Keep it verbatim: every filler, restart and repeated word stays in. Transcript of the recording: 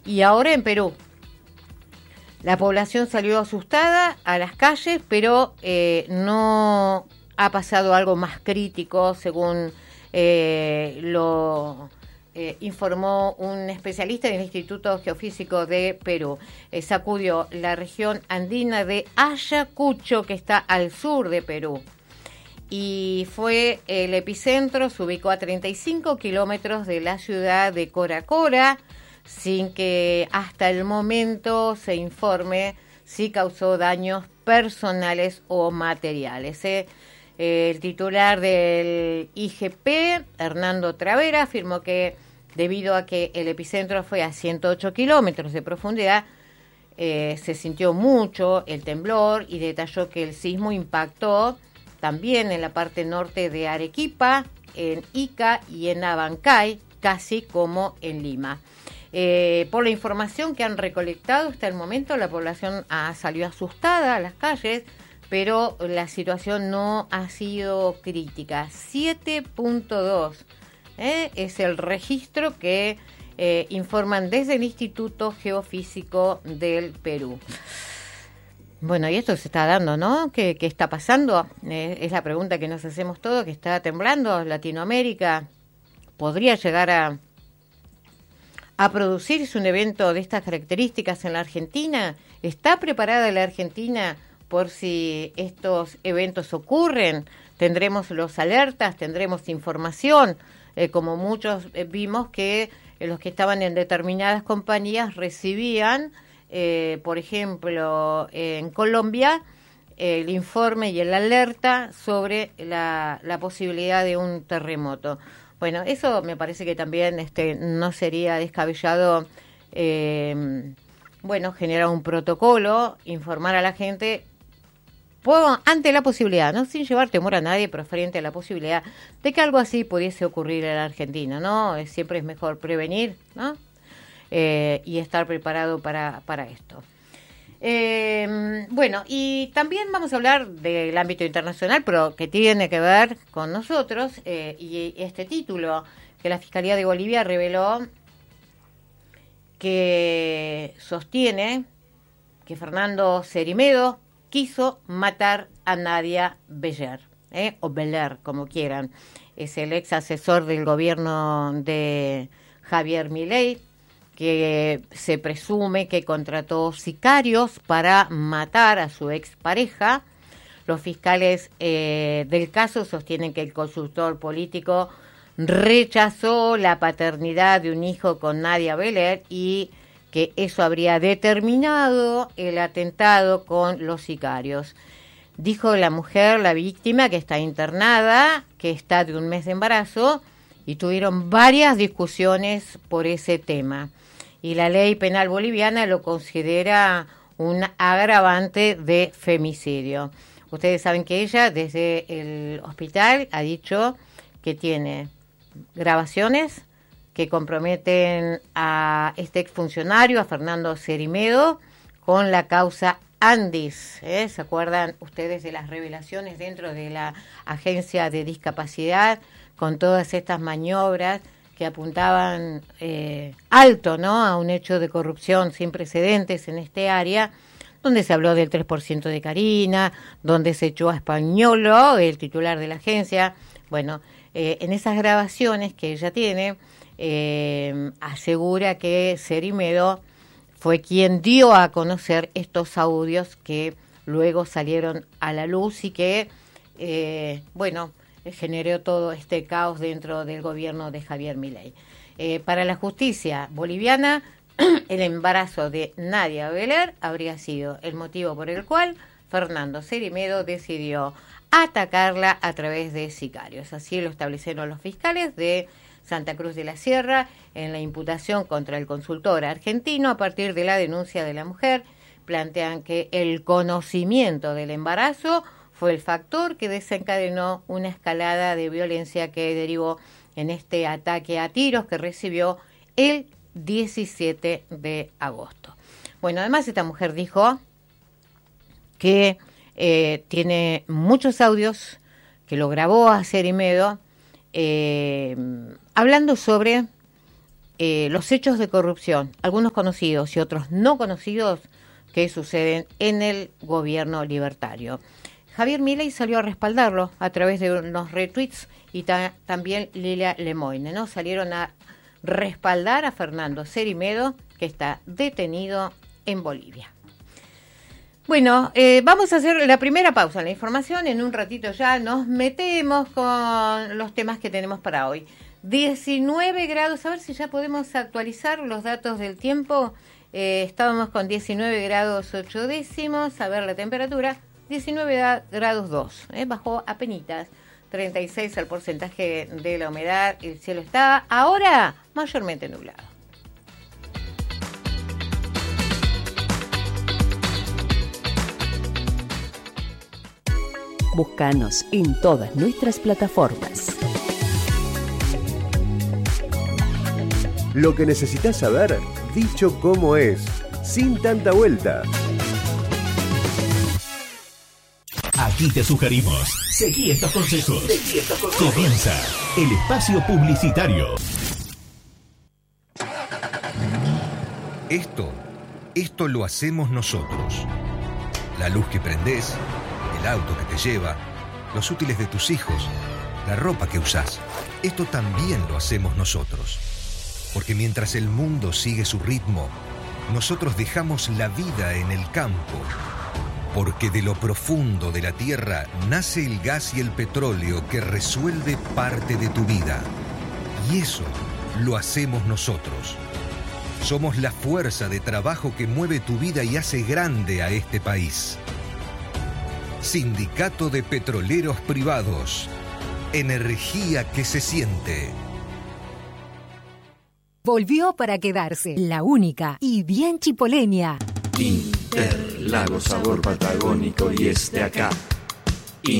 Y ahora en Perú. La población salió asustada a las calles, pero eh, no ha pasado algo más crítico, según eh, lo eh, informó un especialista del Instituto Geofísico de Perú. Eh, sacudió la región andina de Ayacucho, que está al sur de Perú. Y fue el epicentro, se ubicó a treinta y cinco kilómetros de la ciudad de Coracora, sin que hasta el momento se informe si causó daños personales o materiales. ¿eh? El titular del I G P, Hernando Travera, afirmó que debido a que el epicentro fue a ciento ocho kilómetros de profundidad, eh, se sintió mucho el temblor y detalló que el sismo impactó también en la parte norte de Arequipa, en Ica y en Abancay, casi como en Lima. Eh, por la información que han recolectado hasta el momento, la población ha salido asustada a las calles, pero la situación no ha sido crítica. siete punto dos ¿eh? es el registro que eh, informan desde el Instituto Geofísico del Perú. Bueno, y esto se está dando, ¿no? ¿Qué, qué está pasando? Eh, es la pregunta que nos hacemos todos, que está temblando. Latinoamérica podría llegar a, a producirse un evento de estas características en la Argentina. ¿Está preparada la Argentina por si estos eventos ocurren? ¿Tendremos los alertas? ¿Tendremos información? Eh, como muchos eh, vimos que eh, los que estaban en determinadas compañías recibían... Eh, por ejemplo, eh, en Colombia, eh, el informe y el alerta sobre la, la posibilidad de un terremoto. Bueno, eso me parece que también este, no sería descabellado, eh, bueno, generar un protocolo, informar a la gente, puedo, ante la posibilidad, no sin llevar temor a nadie, pero frente a la posibilidad de que algo así pudiese ocurrir en la Argentina, ¿no? Eh, siempre es mejor prevenir, ¿no? Eh, y estar preparado para, para esto. Eh, bueno, y también vamos a hablar del ámbito internacional, pero que tiene que ver con nosotros, eh, y este título que la Fiscalía de Bolivia reveló, que sostiene que Fernando Cerimedo quiso matar a Nadia Beller, eh, o Beller, como quieran. Es el ex asesor del gobierno de Javier Milei, que se presume que contrató sicarios para matar a su expareja. Los fiscales eh, del caso sostienen que el consultor político rechazó la paternidad de un hijo con Nadia Beller y que eso habría determinado el atentado con los sicarios. Dijo la mujer, la víctima, que está internada, que está de un mes de embarazo, y tuvieron varias discusiones por ese tema. Y la ley penal boliviana lo considera un agravante de femicidio. Ustedes saben que ella desde el hospital ha dicho que tiene grabaciones que comprometen a este exfuncionario, a Fernando Cerimedo, con la causa Andis. ¿eh? ¿Se acuerdan ustedes de las revelaciones dentro de la Agencia de Discapacidad, con todas estas maniobras que apuntaban eh, alto, ¿no?, a un hecho de corrupción sin precedentes en este área, donde se habló del tres por ciento de Karina, donde se echó a Españolo, el titular de la agencia? Bueno, eh, en esas grabaciones que ella tiene, eh, asegura que Cerimedo fue quien dio a conocer estos audios que luego salieron a la luz y que, eh, bueno, generó todo este caos dentro del gobierno de Javier Milei. Eh, para la justicia boliviana, el embarazo de Nadia Beller habría sido el motivo por el cual Fernando Cerimedo decidió atacarla a través de sicarios. Así lo establecieron los fiscales de Santa Cruz de la Sierra en la imputación contra el consultor argentino a partir de la denuncia de la mujer. Plantean que el conocimiento del embarazo fue el factor que desencadenó una escalada de violencia que derivó en este ataque a tiros que recibió el diecisiete de agosto. Bueno, además esta mujer dijo que eh, tiene muchos audios, que lo grabó a Cerimedo, eh, hablando sobre eh, los hechos de corrupción, algunos conocidos y otros no conocidos, que suceden en el gobierno libertario. Javier Milei salió a respaldarlo a través de unos retweets y ta- también Lilia Lemoine, ¿no? Salieron a respaldar a Fernando Cerime, que está detenido en Bolivia. Bueno, eh, vamos a hacer la primera pausa en la información. En un ratito ya nos metemos con los temas que tenemos para hoy. diecinueve grados, a ver si ya podemos actualizar los datos del tiempo. Eh, estábamos con diecinueve grados ocho décimos, a ver la temperatura, diecinueve grados dos, eh, bajó apenitas, treinta y seis el porcentaje de la humedad, el cielo está ahora mayormente nublado. Búscanos en todas nuestras plataformas. Lo que necesitas saber, dicho como es, sin tanta vuelta. Aquí te sugerimos, seguí estos consejos. Seguí estos consejos. Comienza el espacio publicitario. Esto, esto lo hacemos nosotros. La luz que prendés, el auto que te lleva, los útiles de tus hijos, la ropa que usás. Esto también lo hacemos nosotros. Porque mientras el mundo sigue su ritmo, nosotros dejamos la vida en el campo. Porque de lo profundo de la tierra nace el gas y el petróleo que resuelve parte de tu vida. Y eso lo hacemos nosotros. Somos la fuerza de trabajo que mueve tu vida y hace grande a este país. Sindicato de Petroleros Privados. Energía que se siente. Volvió para quedarse, la única y bien chipoleña. Interlagos, sabor patagónico y es de acá.